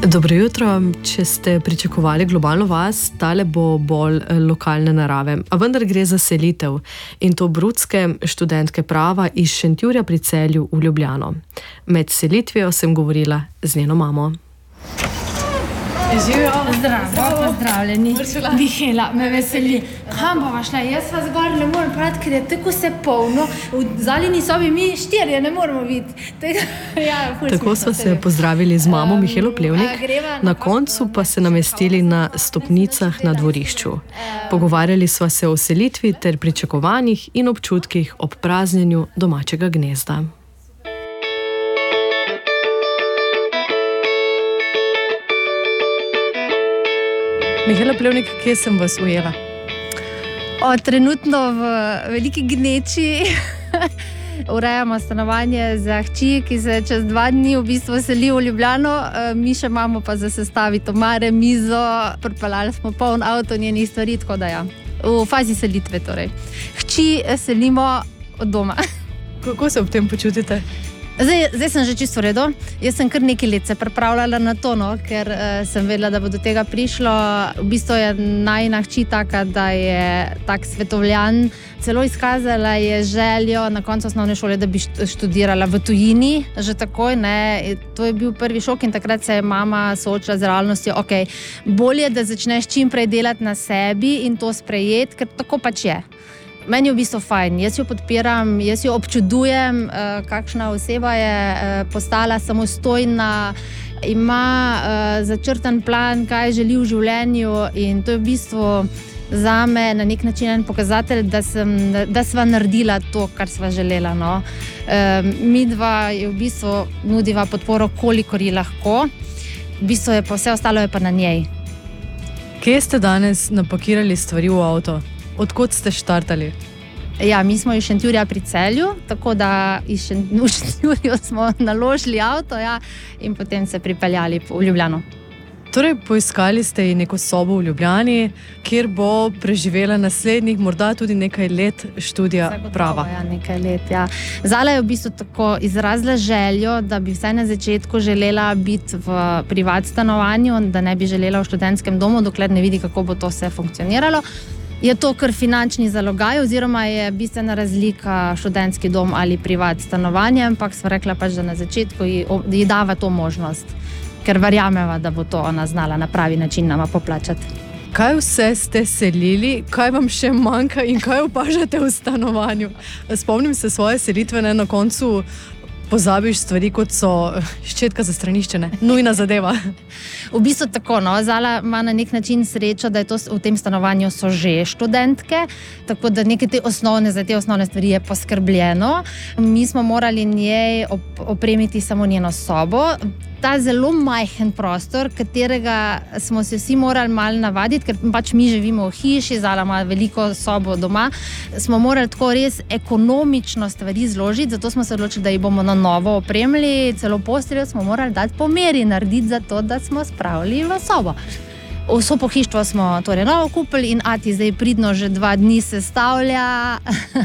Dobro jutro. Če ste pričakovali globalno vas, tale bo bolj lokalne narave. A vendar gre za selitev in to brudske študentke prava iz Šentjurja pri Celju v Ljubljano. Med selitvijo sem govorila z njeno mamo. Zdravo, pozdravljeni. Mihela, me veseli. Kam bova šla? Jaz vas gor ne morem praviti, ker je tako se polno. V Zalini sobi mi 4 ne moremo biti. Tako sva se pozdravili z mamo Mihelo Plevnik, na koncu pa se namestili na stopnicah na dvorišču. Pogovarjali sva se o selitvi ter pričakovanjih in občutkih ob praznjenju domačega gnezda. Mihela Plevnik, kje sem vas ujela? Trenutno v Veliki Gneči urejamo stanovanje za hči, ki se čez 2 dni v bistvu seli v Ljubljano. Mi še imamo pa za sestaviti omare, mizo, pripeljali smo poln avto njenih stvari, tako da ja. V fazi selitve torej. Hči selimo od doma. Kako se ob tem počutite? Zdaj sem že čisto v redu. Jaz sem kar nekaj let se pripravljala na to, ker sem vedela, da bo do tega prišlo. V bistvu je najina hči taka, da je tak svetovljan. Celo izkazala je željo na koncu osnovne šole, da bi študirala v tujini, že takoj, ne. To je bil prvi šok in takrat se je mama soočila z realnostjo, bolje, da začneš čim prej delati na sebi in to sprejeti, ker tako pač je. Meni je v bistvu fajn, jaz jo podpiram, jaz jo občudujem, kakšna oseba je postala samostojna, ima začrtan plan, kaj želi v življenju in to je v bistvu zame na nek način en pokazatelj, da sva naredila to, kar sva želela. No. Midva je v bistvu nudiva podporo, kolikor ji lahko, v bistvu je pa vse ostalo je pa na njej. Kje ste danes napakirali stvari v avto? Odkot ste štartali? Ja, mi smo iz Šentjurja pri Celju, tako da v Šentjurju smo naložili avto in potem se pripeljali v Ljubljano. Torej, poiskali ste ji neko sobo v Ljubljani, kjer bo preživela naslednjih, morda tudi nekaj let študija prava. Zagotovo, nekaj let, Zala je v bistvu tako izrazila željo, da bi vsaj na začetku želela biti v privat stanovanju, da ne bi želela v študentskem domu, dokler ne vidi, kako bo to vse funkcioniralo. Je to kar finančni zalogaj oziroma je bistvena razlika študentski dom ali privat stanovanje, ampak sva rekla pač, da na začetku ji dava to možnost, ker verjameva, da bo to ona znala na pravi način nama poplačati. Kaj vse ste selili, kaj vam še manjka in kaj opažate v stanovanju? Spomnim se svoje selitve, na koncu pozabiš stvari, kot so ščetka za stranišče, nujna zadeva. V bistvu tako, Zala ima na nek način srečo, da je to v tem stanovanju so že študentke, tako da neke za te osnovne stvari je poskrbljeno. Mi smo morali njej opremiti samo njeno sobo. Ta zelo majhen prostor, katerega smo se vsi morali malo navaditi, ker pač mi živimo v hiši, Zala ima veliko sobo doma, smo morali tako res ekonomično stvari zložiti, zato smo se odločili, da jih bomo na novo opremili, celo posteljo smo morali dati po meri narediti, zato da smo spravili v sobo. Vso pohištvo smo torej novo kupili in ati zdaj pridno že 2 dni sestavlja.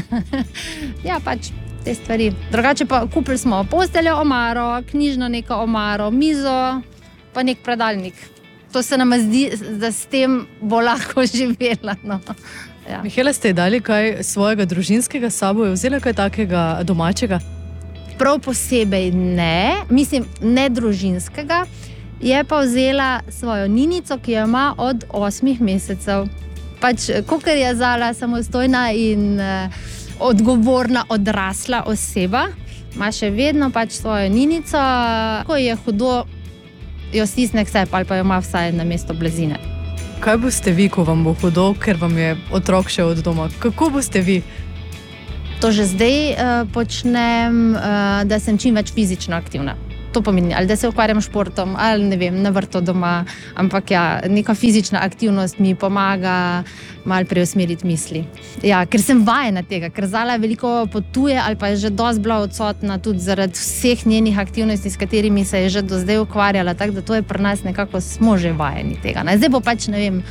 Pač te stvari. Drugače pa kupili smo posteljo, omaro, knjižno neko omaro, mizo, pa nek predalnik. To se nam zdi, da s tem bo lahko živela. Mihela, ste ji dali kaj svojega družinskega s sabo? Je vzela kaj takega domačega? Prav posebej ne, mislim, ne družinskega. Je pa vzela svojo ninico, ki jo ima od 8 mesecev. Pač, kakor je Zala samostojna in odgovorna, odrasla oseba, ima še vedno pač svojo ninico, ko je hudo, jo stisne k sebi ali pa jo ima vsaj na mesto blazine. Kaj boste vi, ko vam bo hudo, ker vam je otrok še od doma? Kako boste vi? To že zdaj počnem, da sem čim več fizično aktivna. To pomeni, ali da se ukvarjam športom, ali ne vem, na vrtu doma, ampak neka fizična aktivnost mi pomaga malo preusmeriti misli. Ker sem vajena tega, ker Zala veliko potuje ali pa je že dosti bila odsotna tudi zaradi vseh njenih aktivnosti, s katerimi se je že do zdaj ukvarjala, tako da to je pri nas nekako smo že vajeni tega. Zdaj bo pač,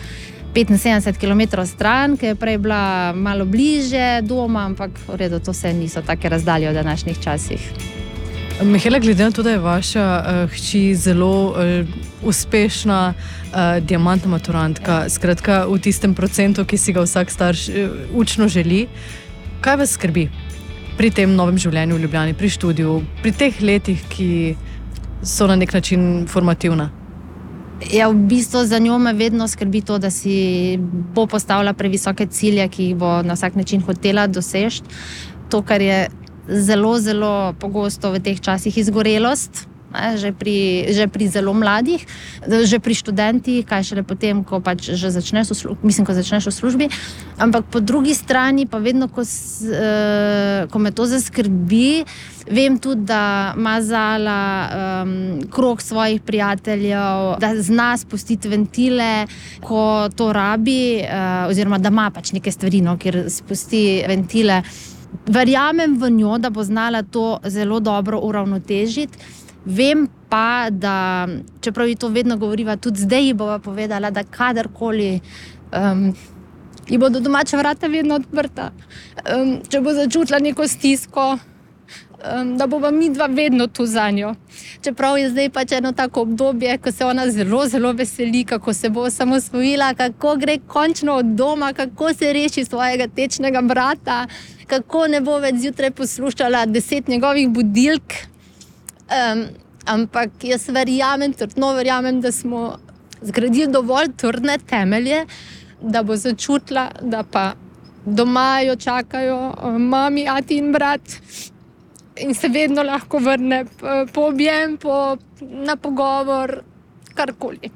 75 km stran, ki je prej bila malo bliže doma, ampak v redu, to vse niso take razdalje v današnjih časih. Mihajla, glede na to, da je vaša hči zelo uspešna diamantna maturantka, skratka v tistem procentu, ki si ga vsak starš učno želi, kaj vas skrbi pri tem novem življenju v Ljubljani, pri študiju, pri teh letih, ki so na nek način formativna? Ja, v bistvu za njo me vedno skrbi to, da si bo postavila previsoke cilje, ki jih bo na vsak način hotela doseči. To, kar je zelo, zelo pogosto v teh časih izgorelost, že pri zelo mladih, že pri študentih, kaj šele potem, ko pač že začneš v službi. Ampak po drugi strani pa vedno, ko me to zaskrbi, vem tudi, da ima Zala krog svojih prijateljev, da zna spustiti ventile, ko to rabi, oziroma da ima pač neke stvari, kjer spusti ventile. Verjamem v njo, da bo znala to zelo dobro uravnotežiti. Vem pa, da čeprav ji to vedno govoriva, tudi zdaj ji bova povedala, da kadarkoli ji bodo domača vrata vedno odprta. Če bo začutila neko stisko, da bova midva vedno tu za njo. Čeprav je zdaj pač eno tako obdobje, ko se ona zelo, zelo veseli, kako se bo osamosvojila, kako gre končno od doma, kako se reši svojega tečnega brata, kako ne bo več zjutraj poslušala 10 njegovih budilk. Ampak jaz trdno verjamem, da smo zgradili dovolj trdne temelje, da bo začutila, da pa doma jo čakajo mami, ati in brat in se vedno lahko vrne po objem, na pogovor, karkoli.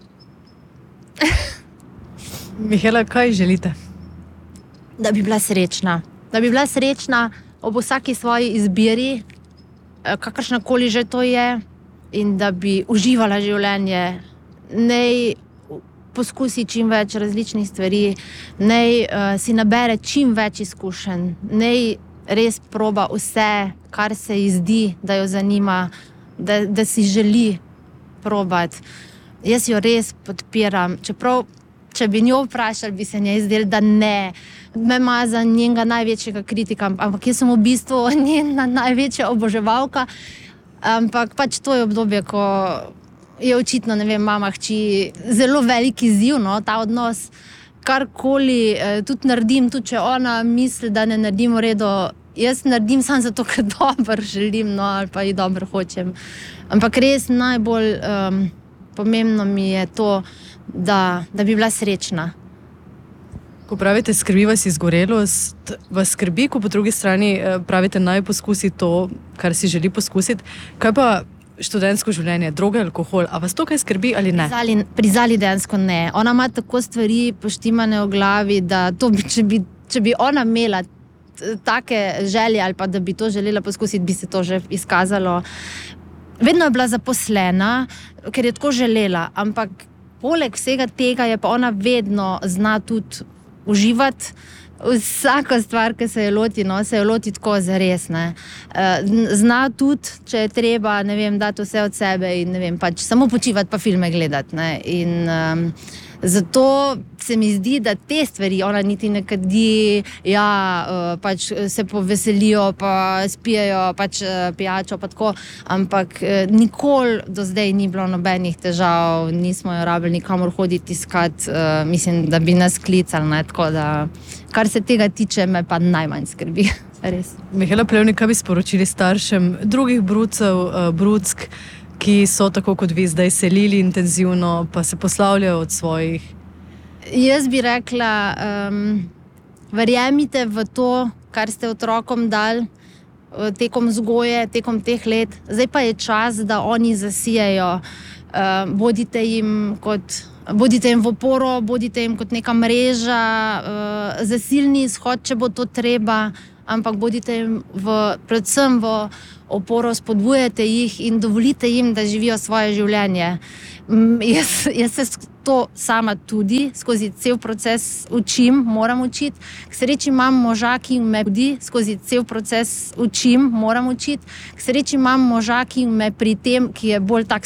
Mihajla, kaj želite? Da bi bila srečna. Da bi bila srečna ob vsaki svoji izbiri, kakršnakoli že to je, in da bi uživala življenje. Naj poskusi čim več različnih stvari, naj si nabere čim več izkušenj, naj res proba vse, kar se ji zdi, da jo zanima, da si želi probati. Jaz jo res podpiram, čeprav, če bi njo vprašali, bi se njej zdelo, da ne. Me ima za njenega največjega kritika, ampak jaz sem v bistvu njena največja oboževalka. Ampak pač to je obdobje, ko je očitno, ne vem, mama, hči, zelo velik izziv, ta odnos. Karkoli tudi naredim, tudi če ona misli, da ne naredim v redu, jaz naredim samo zato, ker dobro želim, ali pa ji dobro hočem. Ampak res najbolj pomembno mi je to, da bi bila srečna. Ko pravite, skrbi vas izgorelost, vas skrbi, ko po drugi strani pravite, naj poskusi to, kar si želi poskusiti. Kaj pa študentsko življenje, droga, alkohol, a vas to kaj skrbi ali ne? Pri Zali dejansko ne. Ona ima tako stvari poštimane v glavi, da to če bi ona imela take želje ali pa da bi to želela poskusiti, bi se to že izkazalo. Vedno je bila zaposlena, ker je tako želela, ampak poleg vsega tega je pa ona vedno zna tudi uživati vsako stvar, ki se jo loti tako zares. Zna tudi, če je treba, ne vem, dati vse od sebe in ne vem, pač samo počivati pa filme gledati. In zato se mi zdi, da te stvari ona niti ne kadi, pač se poveselijo, pa spijejo pač pijačo, pa tako, ampak nikoli do zdaj ni bilo nobenih težav, nismo jo rabili nikamor hoditi iskat, mislim, da bi nas klicali, tako da, kar se tega tiče, me pa najmanj skrbi, res. Mihajla Plevnik, kaj bi sporočili staršem drugih brucev, bruck, ki so tako kot vi zdaj selili intenzivno, pa se poslavljajo od svojih? Jaz bi rekla, verjemite v to, kar ste otrokom dali tekom vzgoje, tekom teh let. Zdaj pa je čas, da oni zasijajo. Bodite jim v oporo, bodite jim kot neka mreža, zasilni izhod, če bo to treba, ampak bodite jim predvsem v oporo, spodbujate jih in dovolite jim, da živijo svoje življenje. Jaz se to sama tudi skozi cel proces učim, moram učiti. K sreči imam moža, ki me tudi skozi cel proces učim, moram učiti. K sreči imam moža, ki me pri tem, ki je bolj tak